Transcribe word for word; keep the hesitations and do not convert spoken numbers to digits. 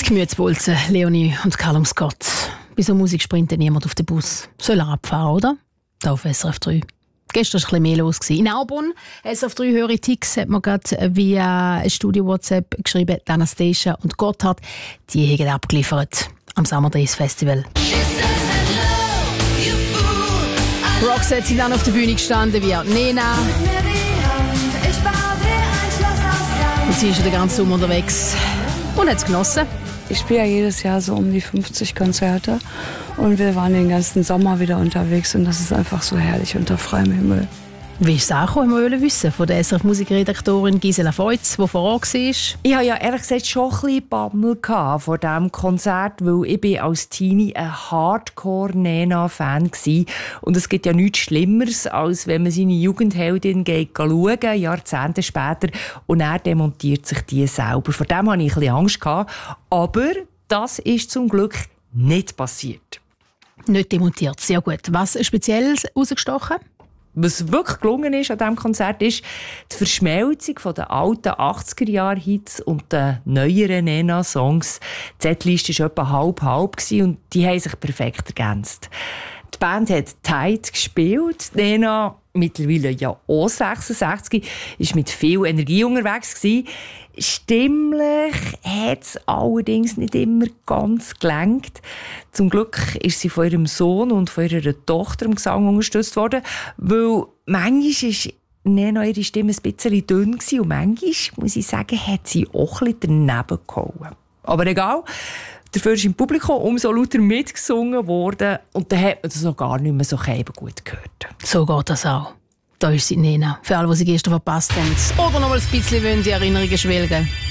Gemütsbolzen, Leonie und Callum Scott. Bei so Musik sprintet niemand auf den Bus. Soll er abfahren, oder? Da auf S R F drei. Gestern war ein bisschen mehr los. In Aubonn, S R F drei höhere Ticks, hat man gerade via Studio-WhatsApp geschrieben, Anastasia und Gotthard, die haben abgeliefert am Summer Days Festival. Roxette sind dann auf der Bühne gestanden, wie auch Nena. Und sie ist schon den ganzen Sommer unterwegs und hat es genossen. Ich spiele ja jedes Jahr so um die fünfzig Konzerte und wir waren den ganzen Sommer wieder unterwegs und das ist einfach so herrlich unter freiem Himmel. Wie ist es angekommen, wir wollen wissen, von der S R F-Musikredaktorin Gisela Feutz, die vor Ort war? Ich hatte ja ehrlich gesagt schon ein bisschen Bammel vor diesem Konzert, weil ich bin als Teenie ein Hardcore-Nena-Fan war. Und es gibt ja nichts Schlimmeres, als wenn man seine Jugendheldin geht schauen, Jahrzehnte später, und er demontiert sich die selber. Vor dem hatte ich ein bisschen Angst. Aber das ist zum Glück nicht passiert. Nicht demontiert, sehr gut. Was Spezielles rausgestochen? Was wirklich gelungen ist an diesem Konzert, ist die Verschmelzung der alten achtziger-Jahre-Hits und den neueren Nena-Songs. Die Setliste war etwa halb-halb und die haben sich perfekt ergänzt. Die Band hat tight gespielt. Nena, mittlerweile ja auch sechsundsechzig, war mit viel Energie unterwegs gewesen. Stimmlich hat es allerdings nicht immer ganz gelenkt. Zum Glück ist sie von ihrem Sohn und von ihrer Tochter im Gesang unterstützt worden, weil manchmal ist Nena ihre Stimme ein bisschen dünn gewesen und manchmal, muss ich sagen, hat sie auch ein bisschen daneben gehauen. Aber egal. Dafür ist im Publikum umso lauter mitgesungen worden und dann hat man das auch gar nicht mehr so gut gehört. So geht das auch. Da ist sie, Nena. Für alle, die sie gestern verpasst haben oder noch mal ein bisschen in die Erinnerungen schwelgen.